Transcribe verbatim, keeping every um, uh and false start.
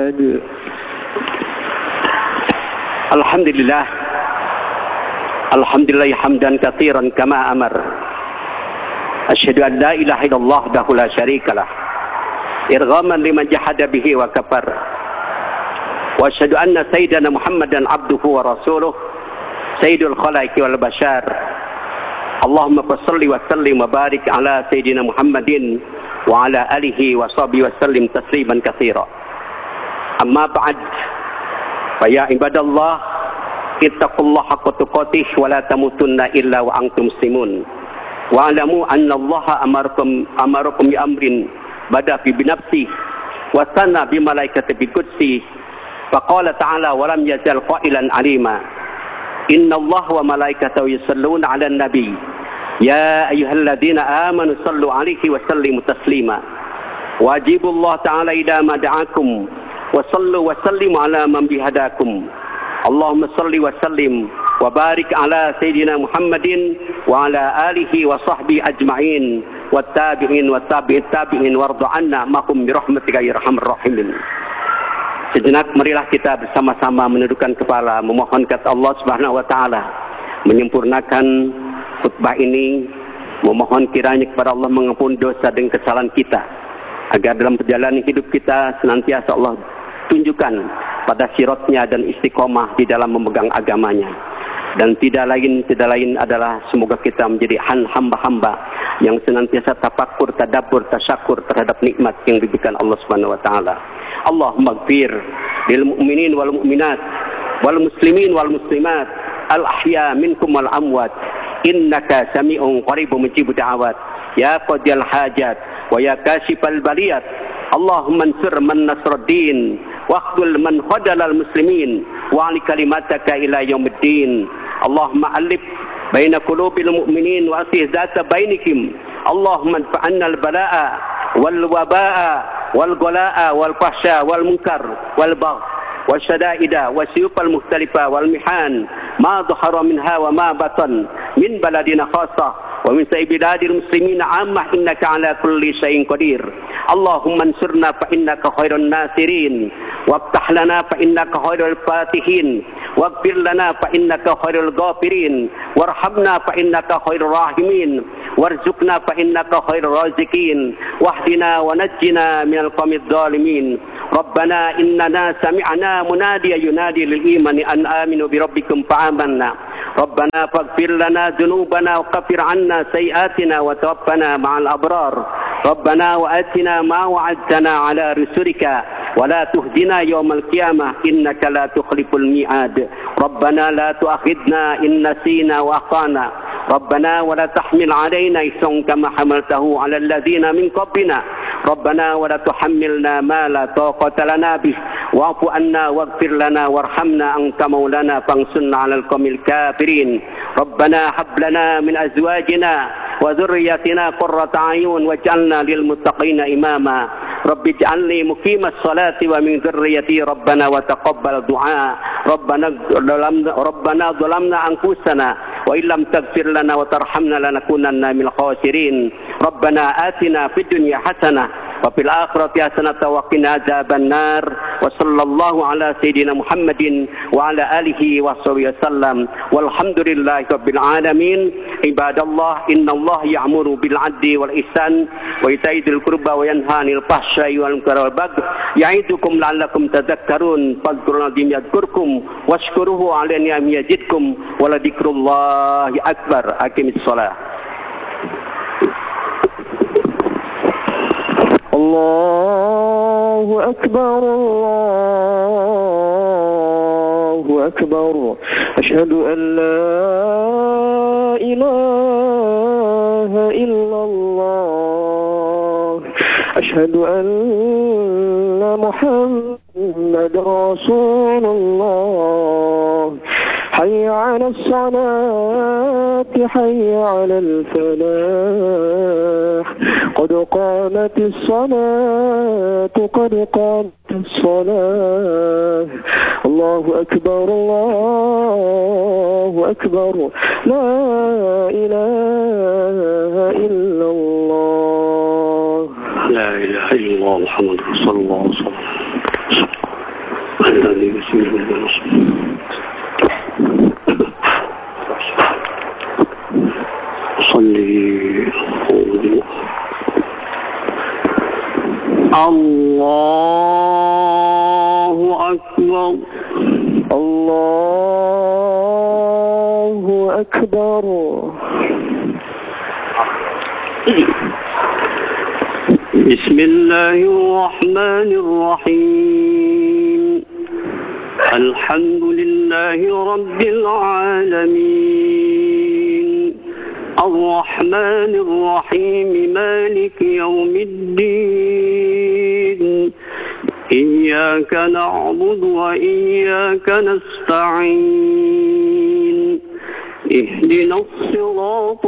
بعد. الحمد لله الحمد لله حمدا كثيرا كما أمر. أشهد أن لا إله إلا الله وحده لا شريك له إرغاما لمن جحد به وكفر. وأشهد أن سيدنا محمدا عبده ورسوله سيد الخلائق والبشر. اللهم صل وسلم وبارك على سيدنا محمد وعلى آله وصحبه وسلم تسليما كثيرا. أما بعد فيا عباد الله اتقوا الله حق تقاته ولا تموتن إلا وأنتم مسلمون. واعلموا أن الله أمركم أمركم بأمر بدأ بنفسه وثنى بملائكته بقدسه فقال تعالى ولم يزل قائلا عليما إن الله وملائكته يصلون على النبي يا أيها الذين آمنوا صلوا عليه وسلموا تسليما. واجيبوا الله تعالى إذا ما دعاكم وصلوا وسلموا على من بهداكم. اللهم صل وسلم وبارك على سيدنا محمد وعلى آله وصحبه أجمعين والتابعين والتابعين التابعين وارض عنا معهم برحمتك يا أرحمر الراحمين. Sejenak marilah kita bersama-sama menundukkan kepala memohon kata Allah Subhanahu wa taala menyempurnakan khutbah ini, memohon kiranya kepada Allah mengampuni dosa dan kesalahan kita agar dalam perjalanan hidup kita senantiasa Allah tunjukkan pada siratnya dan istiqomah di dalam memegang agamanya. Dan tidak lain tidak lain adalah semoga kita menjadi hamba-hamba yang senantiasa tafakkur, tadabbur, tasyakur terhadap nikmat yang diberikan Allah Subhanahu wa taala. Allahumma ighfir lil mu'minin wal mu'minat wal muslimin wal muslimat al ahya minkum wal amwat innaka sami'un qaribun mujibud da'awat ya qadiyal hajat wa ya kashifal baliyat. Allahumma ansur man nasruddin wa akhdhul man khadalal muslimin wa ali kalimataka ila yaumiddin. Allahumma alif baina qulubil mu'minin wa aslih dzata bainikum. Allahumma anfa'na al balaa wal wabaa wal ghalaa wal fahsya wal munkar wal bagh wal syada'ida wasyuf al mukhtalifa wal mihan ma dhahara minha wa ma batan min baladina khassah wa min sa'i biladil muslimina ammah innaka ala kulli syai'in qadir. Allahumma ansurna fa innaka khairun nasirin waftah lana fa innaka khairul fatihin waghfir lana fa innaka khairul ghafirin warhamna fa innaka khairur rahimin warzuqna fa innaka khairur raziqin wahdina wa najjina minal qawmidh dhalimin. Rabbana innana sami'na munadiyan yunadi lil imani an aminu bi rabbikum fa amanna. Rabbana faghfir lana dhunubana wa kaffir 'anna sayyi'atina wa tawaffana ma'al abrar. Rabbana wa atina ma wa'adtana 'ala rusulika wa la tuhdina yawmal qiyamah innaka la tukhliful mi'ad. Rabbana la tu'akhidna in nasina wa akhtana. ربنا ولا تحمل علينا إصرا كما حملته على الذين من قبلنا ربنا ولا تحملنا ما لا طاقة لنا به واعف عنا واغفر لنا وارحمنا أنت مولانا فانصرنا على القوم الكافرين. ربنا هب لنا من أزواجنا وذرياتنا قرة أعين واجعلنا للمتقين إماما. رب اجعلني مقيم الصلاة ومن ذريتي ربنا وتقبل دعاء. ربنا ظلمنا ربنا ظلمنا أنفسنا وإن لم تغفر لنا وترحمنا لنكونن من الخاسرين. ربنا آتنا في الدنيا حسنة وفي الآخرة حسنة وقنا عذاب النار. وصلى الله على سيدنا محمد وعلى آله وصحبه وسلم والحمد لله رب العالمين. عباد الله إن الله يأمر بالعدل والإحسان وإيتاء ذي القربى وينهى عن الفحشاء والمنكر والبغي يعظكم لعلكم تذكرون. فاذكروا العظيم يذكركم واشكروه على نعمه يزدكم ولذكر الله أكبر. أقم الصلاة. الله أكبر الله أكبر أشهد أن لا إله إلا الله أشهد أن محمد رسول الله. حي على الصلاة حي على الفلاح قد قامت الصلاة قد قامت الصلاة. الله أكبر الله أكبر لا إله إلا الله. لا إله إلا الله محمد رسول الله صلى الله عليه وسلم. الله أكبر الله أكبر. بسم الله الرحمن الرحيم الحمد لله رب العالمين الرحمن الرحيم مالك يوم الدين إياك نعبد وإياك نستعين اهدنا الصراط